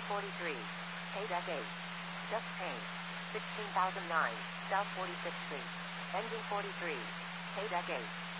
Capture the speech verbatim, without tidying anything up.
forty-three. K-Deck eight. Just paint. sixteen thousand nine. South forty-sixth Street. Engine forty-three. K-Deck eight.